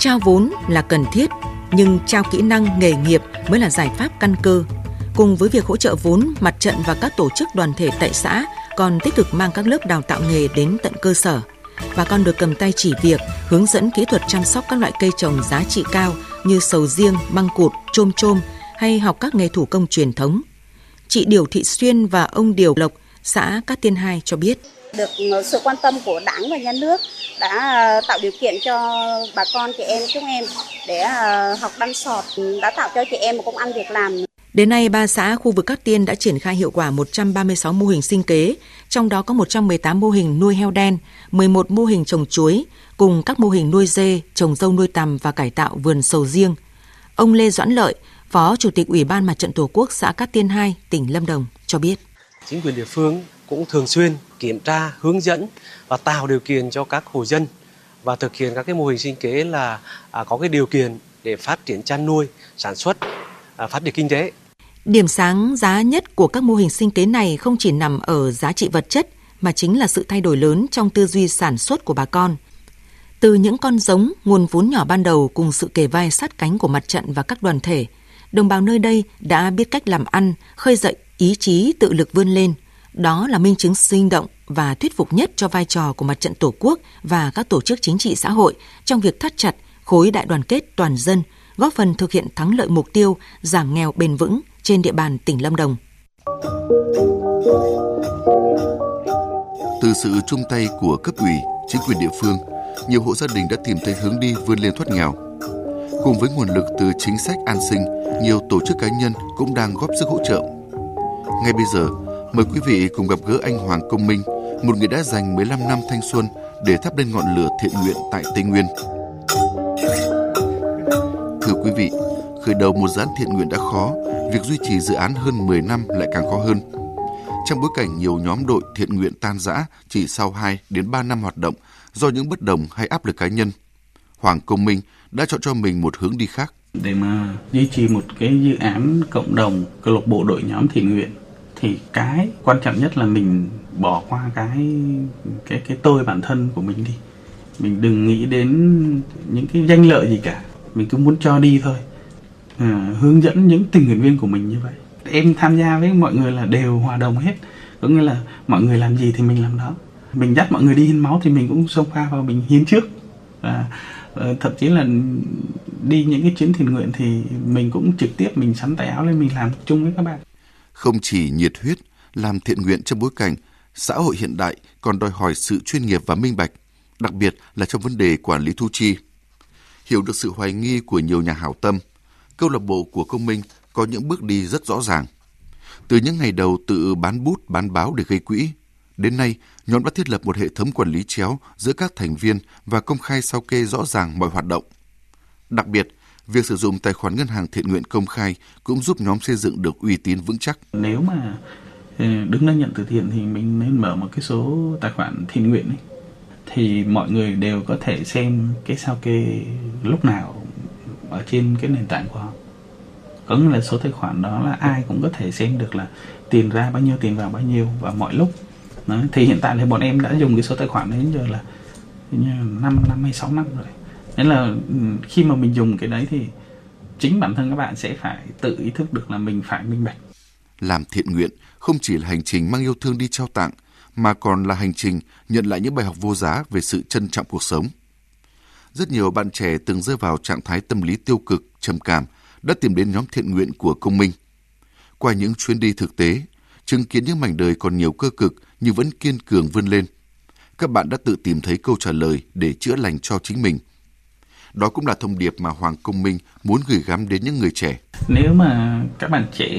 Trao vốn là cần thiết, nhưng trao kỹ năng nghề nghiệp mới là giải pháp căn cơ. Cùng với việc hỗ trợ vốn, mặt trận và các tổ chức đoàn thể tại xã còn tích cực mang các lớp đào tạo nghề đến tận cơ sở. Bà con được cầm tay chỉ việc, hướng dẫn kỹ thuật chăm sóc các loại cây trồng giá trị cao như sầu riêng, măng cụt, chôm chôm hay học các nghề thủ công truyền thống. Chị Điều Thị Xuyên và ông Điều Lộc, xã Cát Tiên 2 cho biết. Được sự quan tâm của Đảng và Nhà nước đã tạo điều kiện cho bà con chị em chúng em để học đan sọt, đã tạo cho chị em một công ăn việc làm. Đến nay, 3 xã khu vực Cát Tiên đã triển khai hiệu quả 136 mô hình sinh kế, trong đó có 118 mô hình nuôi heo đen, 11 mô hình trồng chuối, cùng các mô hình nuôi dê, trồng dâu nuôi tằm và cải tạo vườn sầu riêng. Ông Lê Doãn Lợi, Phó Chủ tịch Ủy ban Mặt trận Tổ quốc xã Cát Tiên 2, tỉnh Lâm Đồng cho biết. Chính quyền địa phương cũng thường xuyên kiểm tra, hướng dẫn và tạo điều kiện cho các hộ dân và thực hiện các cái mô hình sinh kế là có cái điều kiện để phát triển chăn nuôi, sản xuất, phát triển kinh tế. Điểm sáng giá nhất của các mô hình sinh kế này không chỉ nằm ở giá trị vật chất mà chính là sự thay đổi lớn trong tư duy sản xuất của bà con. Từ những con giống, nguồn vốn nhỏ ban đầu cùng sự kề vai sát cánh của mặt trận và các đoàn thể, đồng bào nơi đây đã biết cách làm ăn, khơi dậy ý chí tự lực vươn lên. Đó là minh chứng sinh động và thuyết phục nhất cho vai trò của Mặt trận Tổ quốc và các tổ chức chính trị xã hội trong việc thắt chặt khối đại đoàn kết toàn dân, góp phần thực hiện thắng lợi mục tiêu giảm nghèo bền vững trên địa bàn tỉnh Lâm Đồng. Từ sự chung tay của cấp ủy, chính quyền địa phương, nhiều hộ gia đình đã tìm thấy hướng đi vươn lên thoát nghèo. Cùng với nguồn lực từ chính sách an sinh, nhiều tổ chức cá nhân cũng đang góp sức hỗ trợ. Ngay bây giờ, mời quý vị cùng gặp gỡ anh Hoàng Công Minh, một người đã dành 15 năm thanh xuân để thắp lên ngọn lửa thiện nguyện tại Tây Nguyên. Thưa quý vị, khởi đầu một dự án thiện nguyện đã khó, việc duy trì dự án hơn 10 năm lại càng khó hơn. Trong bối cảnh nhiều nhóm đội thiện nguyện tan rã chỉ sau 2 đến 3 năm hoạt động do những bất đồng hay áp lực cá nhân, Hoàng Công Minh đã chọn cho mình một hướng đi khác. Để mà duy trì một cái dự án cộng đồng, câu lạc bộ đội nhóm thiện nguyện thì cái quan trọng nhất là mình bỏ qua cái tôi bản thân của mình đi. Mình đừng nghĩ đến những cái danh lợi gì cả, mình cứ muốn cho đi thôi. Hướng dẫn những tình nguyện viên của mình như vậy. Em tham gia với mọi người là đều hòa đồng hết, có nghĩa là mọi người làm gì thì mình làm đó. Mình dắt mọi người đi hiến máu thì mình cũng xông pha vào mình hiến trước. Thậm chí là đi những cái chuyến thiện nguyện thì mình cũng trực tiếp mình xắn tay áo lên mình làm chung với các bạn. Không chỉ nhiệt huyết, làm thiện nguyện trong bối cảnh xã hội hiện đại còn đòi hỏi sự chuyên nghiệp và minh bạch, đặc biệt là trong vấn đề quản lý thu chi. Hiểu được sự hoài nghi của nhiều nhà hảo tâm, câu lạc bộ của Công Minh có những bước đi rất rõ ràng. Từ những ngày đầu tự bán bút, bán báo để gây quỹ, đến nay nhóm đã thiết lập một hệ thống quản lý chéo giữa các thành viên và công khai sao kê rõ ràng mọi hoạt động. Đặc biệt, việc sử dụng tài khoản ngân hàng thiện nguyện công khai cũng giúp nhóm xây dựng được uy tín vững chắc. Nếu mà đứng ra nhận từ thiện thì mình nên mở một cái số tài khoản thiện nguyện ấy, thì mọi người đều có thể xem cái sao kê lúc nào ở trên cái nền tảng của họ. Có nghĩa là số tài khoản đó là ai cũng có thể xem được là tiền ra bao nhiêu, tiền vào bao nhiêu và mọi lúc. Đó. Thì hiện tại thì bọn em đã dùng cái số tài khoản đến giờ là 5 hay 6 năm rồi. Nên là khi mà mình dùng cái đấy thì chính bản thân các bạn sẽ phải tự ý thức được là mình phải minh bạch. Làm thiện nguyện không chỉ là hành trình mang yêu thương đi trao tặng, mà còn là hành trình nhận lại những bài học vô giá về sự trân trọng cuộc sống. Rất nhiều bạn trẻ từng rơi vào trạng thái tâm lý tiêu cực, trầm cảm đã tìm đến nhóm thiện nguyện của Công Minh. Qua những chuyến đi thực tế, chứng kiến những mảnh đời còn nhiều cơ cực nhưng vẫn kiên cường vươn lên, các bạn đã tự tìm thấy câu trả lời để chữa lành cho chính mình. Đó cũng là thông điệp mà Hoàng Công Minh muốn gửi gắm đến những người trẻ. Nếu mà các bạn trẻ